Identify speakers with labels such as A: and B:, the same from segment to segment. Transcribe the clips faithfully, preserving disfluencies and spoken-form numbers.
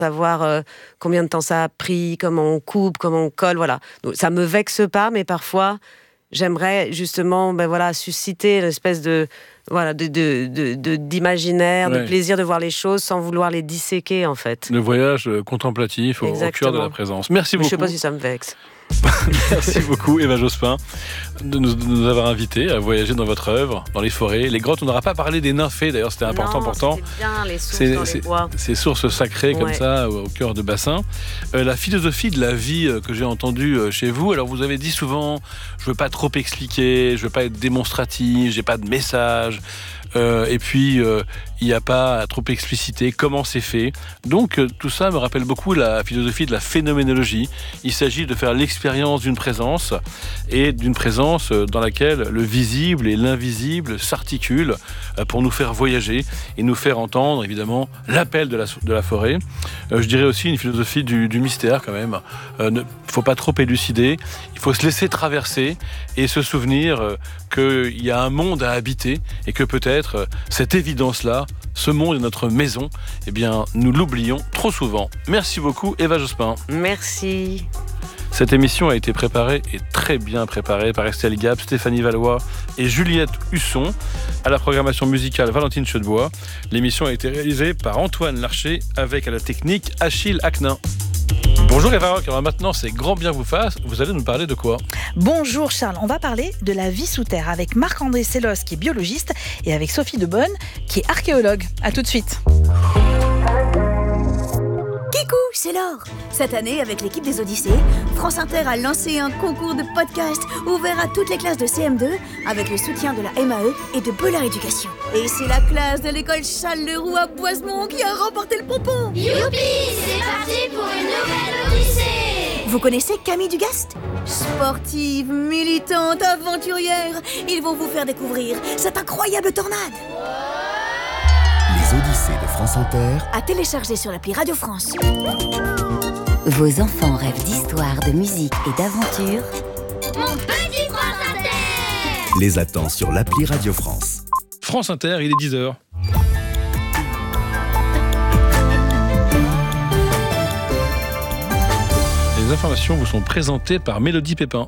A: savoir euh, combien de temps ça a pris, comment on coupe, comment on colle, voilà. Donc, ça me vexe pas, mais parfois, j'aimerais justement ben, voilà, susciter une espèce de, voilà, de, de, de, de, d'imaginaire, ouais. de plaisir de voir les choses sans vouloir les disséquer, en fait.
B: Le voyage contemplatif au, au cœur de la présence. Merci beaucoup.
A: Je ne sais pas si ça me vexe.
B: Merci beaucoup Eva Jospin de nous, de nous avoir invités à voyager dans votre œuvre, dans les forêts, les grottes. On n'aura pas parlé des nymphées, d'ailleurs c'était important
A: non,
B: pourtant.
A: C'est bien, les sources
B: c'est,
A: dans
B: c'est,
A: les bois.
B: Ces sources sacrées comme
A: ouais.
B: ça au, au cœur de bassin. Euh, la philosophie de la vie euh, que j'ai entendue euh, chez vous, alors vous avez dit souvent je veux pas trop expliquer, je veux pas être démonstratif, j'ai pas de message. Euh, et puis il euh, n'y a pas à trop expliciter comment c'est fait. Donc euh, tout ça me rappelle beaucoup la philosophie de la phénoménologie. Il s'agit de faire l'expérience d'une présence et d'une présence dans laquelle le visible et l'invisible s'articulent euh, pour nous faire voyager et nous faire entendre évidemment l'appel de la, de la forêt. Euh, je dirais aussi une philosophie du, du mystère quand même. Il euh, ne faut pas trop élucider, il faut se laisser traverser et se souvenir euh, qu'il y a un monde à habiter et que peut-être cette évidence-là, ce monde est notre maison, eh bien, nous l'oublions trop souvent. Merci beaucoup, Eva Jospin.
A: Merci.
B: Cette émission a été préparée et très bien préparée par Estelle Gap, Stéphanie Valois et Juliette Husson. À la programmation musicale, Valentine Chedebois. L'émission a été réalisée par Antoine Larcher avec à la technique Achille Aknin. Bonjour Eva Rock, alors maintenant c'est grand bien vous fasse, vous allez nous parler de quoi ?
C: Bonjour Charles, on va parler de la vie sous terre avec Marc-André Sellos qui est biologiste et avec Sophie Debonne qui est archéologue. A tout de suite.
D: Kikou, c'est Laure. Cette année, avec l'équipe des Odyssées, France Inter a lancé un concours de podcast ouvert à toutes les classes de C M deux avec le soutien de la M A E et de Belleur Éducation. Et c'est la classe de l'école Charles-Leroux à Boisemont qui a remporté le pompon.
E: Youpi, c'est parti pour une nouvelle Odyssée.
D: Vous connaissez Camille Dugast ? Sportive, militante, aventurière, ils vont vous faire découvrir cette incroyable tornade.
F: Les Odyssées de France Inter,
D: à télécharger sur l'appli Radio France.
G: Vos enfants rêvent d'histoire, de musique et d'aventure.
E: Mon petit France Inter
F: les attend sur l'appli Radio France.
B: France Inter, il est dix heures. Les informations vous sont présentées par Mélodie Pépin.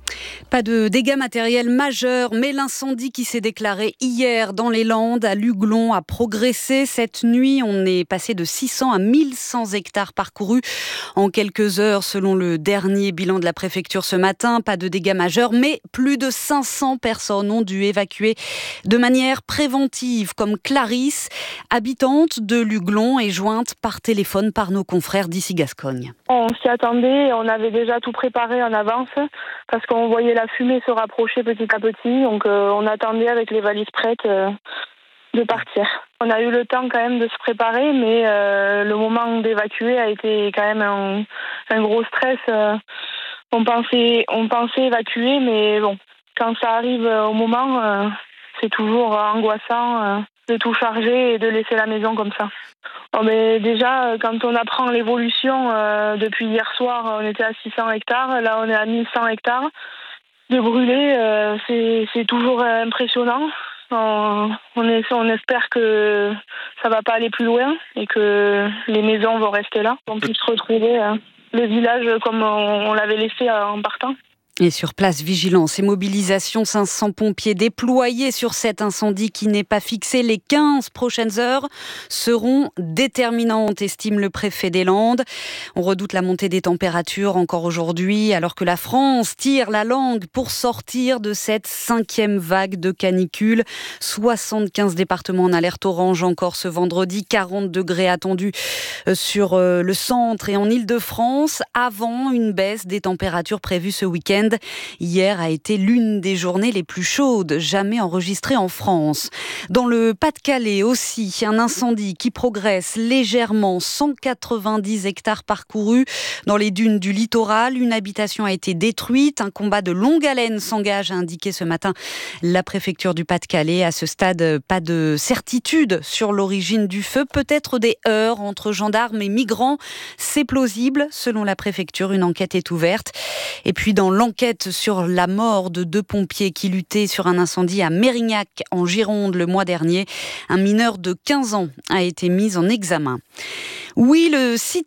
H: Pas de dégâts matériels majeurs, mais l'incendie qui s'est déclaré hier dans les Landes, à Luglon, a progressé. Cette nuit, on est passé de six cents à mille cent hectares parcourus en quelques heures, selon le dernier bilan de la préfecture ce matin. Pas de dégâts majeurs, mais plus de cinq cents personnes ont dû évacuer de manière préventive, comme Clarisse, habitante de Luglon, et jointe par téléphone par nos confrères d'ici Gascogne.
I: On s'y attendait, on avait déjà tout préparé en avance, parce qu'on voyait la fumée se rapprocher petit à petit, donc euh, on attendait avec les valises prêtes euh, de partir. On a eu le temps quand même de se préparer, mais euh, le moment d'évacuer a été quand même un, un gros stress. Euh, on pensait, on pensait évacuer, mais bon, quand ça arrive au moment, euh, c'est toujours angoissant euh, de tout charger et de laisser la maison comme ça. Oh, mais déjà, quand on apprend l'évolution, euh, depuis hier soir, on était à six cents hectares, là on est à mille cent hectares. De brûler, euh, c'est, c'est toujours impressionnant. On, on, est, on espère que ça va pas aller plus loin et que les maisons vont rester là. On puisse retrouver euh, le village comme on, on l'avait laissé en partant.
H: Et sur place, vigilance et mobilisation, cinq cents pompiers déployés sur cet incendie qui n'est pas fixé. Les quinze prochaines heures seront déterminantes, estime le préfet des Landes. On redoute la montée des températures encore aujourd'hui, alors que la France tire la langue pour sortir de cette cinquième vague de canicule. soixante-quinze départements en alerte orange encore ce vendredi, quarante degrés attendus sur le centre et en Île-de-France, avant une baisse des températures prévues ce week-end. Hier a été l'une des journées les plus chaudes jamais enregistrées en France. Dans le Pas-de-Calais aussi, un incendie qui progresse légèrement, cent quatre-vingt-dix hectares parcourus dans les dunes du littoral. Une habitation a été détruite. Un combat de longue haleine s'engage, a indiqué ce matin la préfecture du Pas-de-Calais. À ce stade, pas de certitude sur l'origine du feu. Peut-être des heurts entre gendarmes et migrants. C'est plausible, selon la préfecture. Une enquête est ouverte. Et puis dans l'enquête enquête sur la mort de deux pompiers qui luttaient sur un incendie à Mérignac, en Gironde, le mois dernier. Un mineur de quinze ans a été mis en examen. Oui, le site